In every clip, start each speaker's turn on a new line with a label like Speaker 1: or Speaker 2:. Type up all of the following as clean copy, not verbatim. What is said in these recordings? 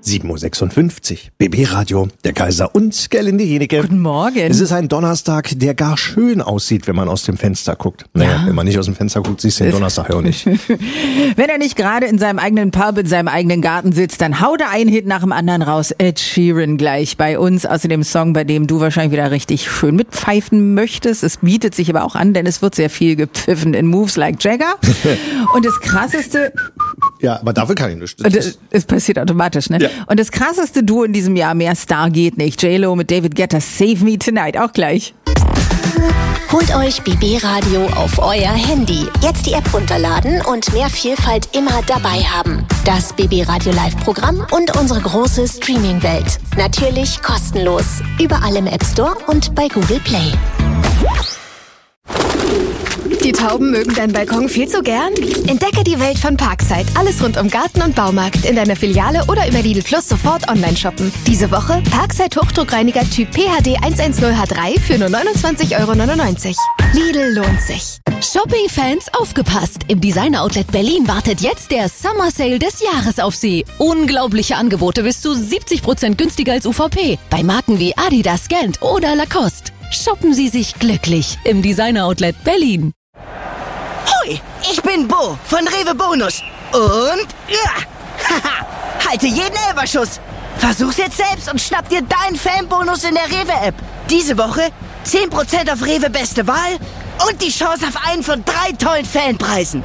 Speaker 1: 7.56 Uhr. BB Radio, der Kaiser und Gerlinde Jenecke.
Speaker 2: Guten Morgen.
Speaker 1: Es ist ein Donnerstag, der gar schön aussieht, wenn man aus dem Fenster guckt. Naja, wenn man nicht aus dem Fenster guckt, siehst du den Donnerstag ja auch nicht.
Speaker 2: Wenn er nicht gerade in seinem eigenen Pub, in seinem eigenen Garten sitzt, dann haut er einen Hit nach dem anderen raus. Ed Sheeran gleich bei uns, außerdem Song, bei dem du wahrscheinlich wieder richtig schön mitpfeifen möchtest. Es bietet sich aber auch an, denn es wird sehr viel gepfiffen in Moves like Jagger. Und das Krasseste...
Speaker 1: Ja, aber dafür kann ich nicht.
Speaker 2: Es passiert automatisch, ne?
Speaker 1: Ja.
Speaker 2: Und das krasseste Duo in diesem Jahr, mehr Star geht nicht. J-Lo mit David Guetta, Save Me Tonight, auch gleich.
Speaker 3: Holt euch BB Radio auf euer Handy. Jetzt die App runterladen und mehr Vielfalt immer dabei haben. Das BB Radio Live-Programm und unsere große Streaming-Welt. Natürlich kostenlos. Überall im App Store und bei Google Play.
Speaker 4: Die Tauben mögen deinen Balkon viel zu gern? Entdecke die Welt von Parkside. Alles rund um Garten und Baumarkt in deiner Filiale oder über Lidl Plus sofort online shoppen. Diese Woche Parkside Hochdruckreiniger Typ PHD 110H3 für nur 29,99 €. Lidl lohnt sich.
Speaker 5: Shopping-Fans, aufgepasst! Im Designer-Outlet Berlin wartet jetzt der Summer Sale des Jahres auf Sie. Unglaubliche Angebote bis zu 70% günstiger als UVP. Bei Marken wie Adidas, Gant oder Lacoste. Shoppen Sie sich glücklich im Designer-Outlet Berlin.
Speaker 6: Hoi, ich bin Bo von Rewe Bonus. Und haha, halte jeden Elferschuss. Versuch's jetzt selbst und schnapp dir deinen Fanbonus in der Rewe-App. Diese Woche 10% auf Rewe Beste Wahl und die Chance auf einen von 3 tollen Fanpreisen.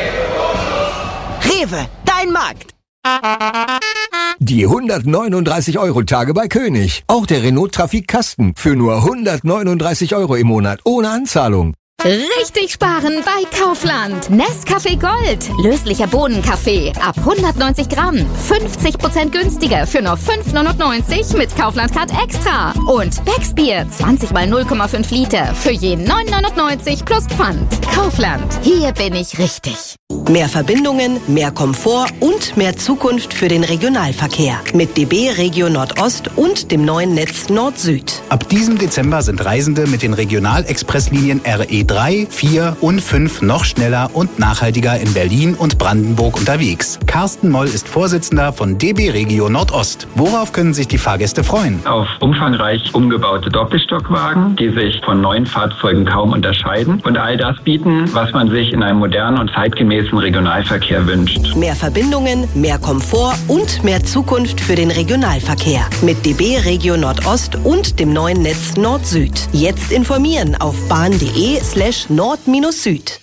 Speaker 6: Rewe, dein Markt.
Speaker 7: Die 139-Euro-Tage bei König. Auch der Renault Trafic Kasten für nur 139 € im Monat ohne Anzahlung.
Speaker 8: Richtig sparen bei Kaufland. Nescafé Gold. Löslicher Bohnenkaffee. Ab 190 Gramm. 50% günstiger für nur 5,99 mit Kaufland Card Extra. Und Becksbier. 20 mal 0,5 Liter. Für je 9,99 plus Pfand. Kaufland. Hier bin ich richtig.
Speaker 9: Mehr Verbindungen, mehr Komfort und mehr Zukunft für den Regionalverkehr. Mit DB Regio Nordost und dem neuen Netz Nord-Süd.
Speaker 10: Ab diesem Dezember sind Reisende mit den Regionalexpresslinien RE3, 4 und 5 noch schneller und nachhaltiger in Berlin und Brandenburg unterwegs. Carsten Moll ist Vorsitzender von DB Regio Nordost. Worauf können sich die Fahrgäste freuen?
Speaker 11: Auf umfangreich umgebaute Doppelstockwagen, die sich von neuen Fahrzeugen kaum unterscheiden und all das bieten, was man sich in einem modernen und zeitgemäßen Regionalverkehr wünscht.
Speaker 9: Mehr Verbindungen, mehr Komfort und mehr Zukunft für den Regionalverkehr. Mit DB Regio Nordost und dem neuen Netz Nord-Süd. Jetzt informieren auf bahn.de/nord-süd.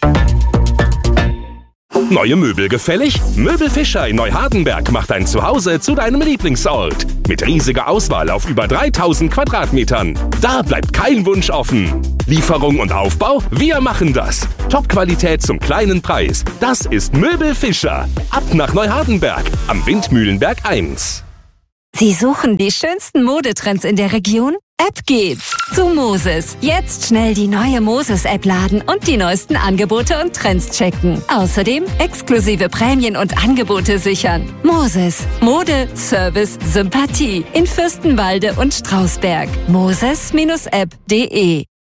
Speaker 12: Neue Möbel gefällig? Möbel Fischer in Neuhardenberg macht dein Zuhause zu deinem Lieblingsort. Mit riesiger Auswahl auf über 3000 Quadratmetern. Da bleibt kein Wunsch offen. Lieferung und Aufbau? Wir machen das. Top-Qualität zum kleinen Preis. Das ist Möbel Fischer. Ab nach Neuhardenberg am Windmühlenberg 1.
Speaker 13: Sie suchen die schönsten Modetrends in der Region? Ab geht's zu Moses. Jetzt schnell die neue Moses-App laden und die neuesten Angebote und Trends checken. Außerdem exklusive Prämien und Angebote sichern. Moses. Mode, Service, Sympathie. In Fürstenwalde und Strausberg. moses-app.de.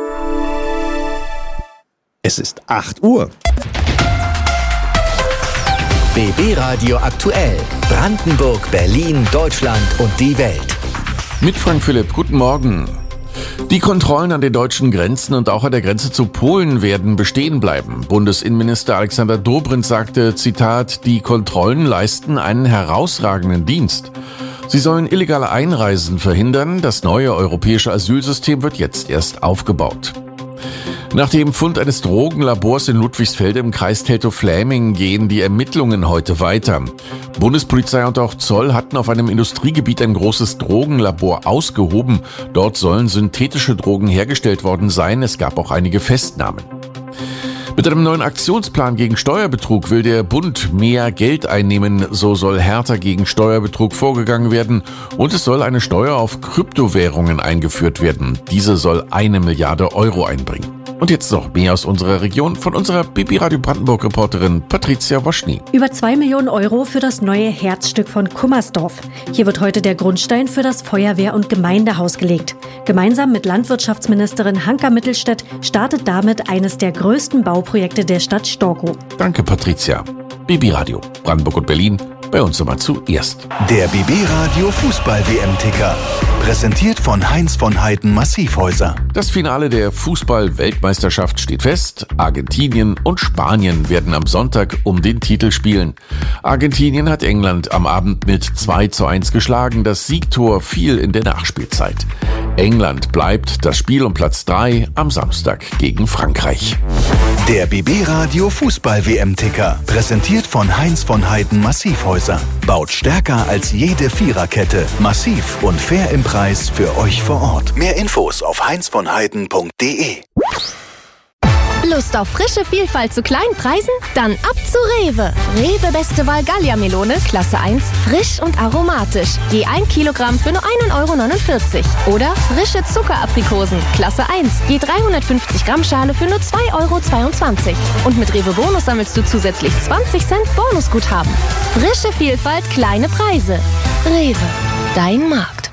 Speaker 1: Es ist 8 Uhr.
Speaker 14: BB Radio aktuell. Brandenburg, Berlin, Deutschland und die Welt.
Speaker 15: Mit Frank Philipp, guten Morgen. Die Kontrollen an den deutschen Grenzen und auch an der Grenze zu Polen werden bestehen bleiben. Bundesinnenminister Alexander Dobrindt sagte, Zitat, die Kontrollen leisten einen herausragenden Dienst. Sie sollen illegale Einreisen verhindern. Das neue europäische Asylsystem wird jetzt erst aufgebaut. Nach dem Fund eines Drogenlabors in Ludwigsfelde im Kreis Teltow-Fläming gehen die Ermittlungen heute weiter. Bundespolizei und auch Zoll hatten auf einem Industriegebiet ein großes Drogenlabor ausgehoben. Dort sollen synthetische Drogen hergestellt worden sein. Es gab auch einige Festnahmen. Mit einem neuen Aktionsplan gegen Steuerbetrug will der Bund mehr Geld einnehmen. So soll härter gegen Steuerbetrug vorgegangen werden und es soll eine Steuer auf Kryptowährungen eingeführt werden. Diese soll 1 Milliarde Euro einbringen. Und jetzt noch mehr aus unserer Region von unserer BB Radio Brandenburg-Reporterin Patricia Woschny.
Speaker 16: Über 2 Millionen Euro für das neue Herzstück von Kummersdorf. Hier wird heute der Grundstein für das Feuerwehr- und Gemeindehaus gelegt. Gemeinsam mit Landwirtschaftsministerin Hanka Mittelstädt startet damit eines der größten Bauprojekte der Stadt Storkow.
Speaker 15: Danke, Patricia. BB Radio Brandenburg und Berlin Bei uns aber zuerst.
Speaker 17: Der BB Radio Fußball-WM-Ticker. Präsentiert von Heinz von Heiden Massivhäuser.
Speaker 15: Das Finale der Fußball-Weltmeisterschaft steht fest. Argentinien und Spanien werden am Sonntag um den Titel spielen. Argentinien hat England am Abend mit 2:1 geschlagen. Das Siegtor fiel in der Nachspielzeit. England bleibt das Spiel um Platz 3 am Samstag gegen Frankreich.
Speaker 17: Der BB Radio Fußball-WM-Ticker. Präsentiert von Heinz von Heiden Massivhäuser. Baut stärker als jede Viererkette. Massiv und fair im Preis für euch vor Ort. Mehr Infos auf heinzvonheiden.de.
Speaker 4: Lust auf frische Vielfalt zu kleinen Preisen? Dann ab zu Rewe. Rewe Beste Wahl Gallia-Melone, Klasse 1, frisch und aromatisch. Je 1 Kilogramm für nur 1,49 €. Oder frische Zuckeraprikosen, Klasse 1, je 350 Gramm Schale für nur 2,22 €. Und mit Rewe Bonus sammelst du zusätzlich 20 Cent Bonusguthaben. Frische Vielfalt, kleine Preise. Rewe, dein Markt.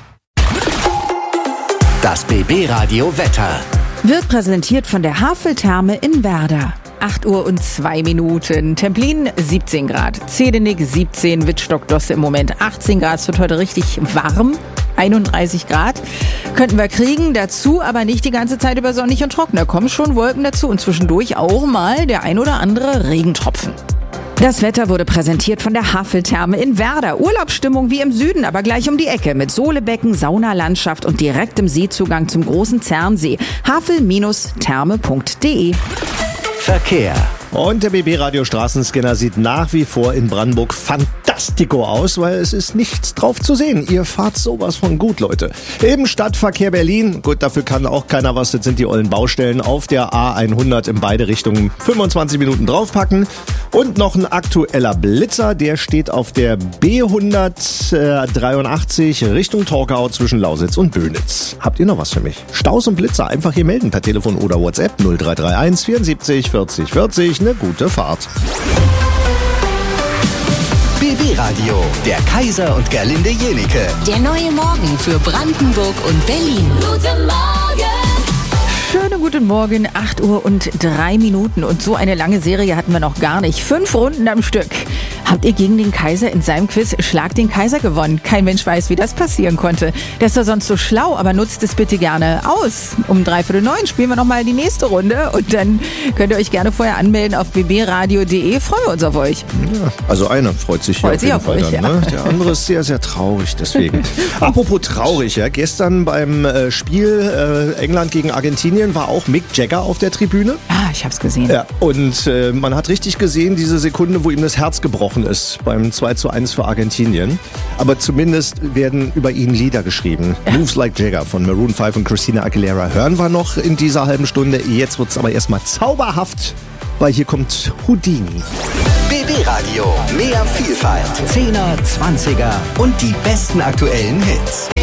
Speaker 14: Das BB Radio Wetter.
Speaker 2: Wird präsentiert von der Haveltherme in Werder. 8:02 Templin 17 Grad, Zedenick 17, Wittstock-Dosse im Moment 18 Grad. Es wird heute richtig warm, 31 Grad. Könnten wir kriegen, dazu aber nicht die ganze Zeit über sonnig und trocken. Da kommen schon Wolken dazu und zwischendurch auch mal der ein oder andere Regentropfen. Das Wetter wurde präsentiert von der Haveltherme in Werder. Urlaubsstimmung wie im Süden, aber gleich um die Ecke mit Sohlebecken, Saunalandschaft und direktem Seezugang zum großen Zernsee. havel-therme.de.
Speaker 14: Verkehr.
Speaker 1: Und der BB-Radio Straßenscanner sieht nach wie vor in Brandenburg fantastico aus, weil es ist nichts drauf zu sehen. Ihr fahrt sowas von gut, Leute. Im Stadtverkehr Berlin, gut, dafür kann auch keiner was, das sind die ollen Baustellen auf der A100 in beide Richtungen 25 Minuten draufpacken. Und noch ein aktueller Blitzer, der steht auf der B183 Richtung Torgau zwischen Lausitz und Böhnitz. Habt ihr noch was für mich? Staus und Blitzer einfach hier melden per Telefon oder WhatsApp 0331 74 40 40. Eine gute Fahrt.
Speaker 14: BB Radio, der Kaiser und Gerlinde Jenike.
Speaker 5: Der neue Morgen für Brandenburg und Berlin. Guten Morgen!
Speaker 2: Schönen guten Morgen, 8:03 und so eine lange Serie hatten wir noch gar nicht. 5 Runden am Stück. Habt ihr gegen den Kaiser in seinem Quiz Schlag den Kaiser gewonnen? Kein Mensch weiß, wie das passieren konnte. Der ist doch sonst so schlau, aber nutzt es bitte gerne aus. Um 8:45 spielen wir nochmal die nächste Runde und dann könnt ihr euch gerne vorher anmelden auf bbradio.de. Freuen wir uns auf euch.
Speaker 1: Ja, also einer freut sich auf jeden Fall dann, ne? Der andere ist sehr, sehr traurig deswegen. Apropos traurig, ja, gestern beim Spiel England gegen Argentinien war auch Mick Jagger auf der Tribüne.
Speaker 2: Ah, ich hab's gesehen.
Speaker 1: Ja, und man hat richtig gesehen, diese Sekunde, wo ihm das Herz gebrochen ist beim 2:1 für Argentinien. Aber zumindest werden über ihn Lieder geschrieben. Ja. Moves Like Jagger von Maroon 5 und Christina Aguilera hören wir noch in dieser halben Stunde. Jetzt wird's aber erstmal zauberhaft, weil hier kommt Houdini.
Speaker 14: BB Radio, mehr Vielfalt, 10er, 20er und die besten aktuellen Hits.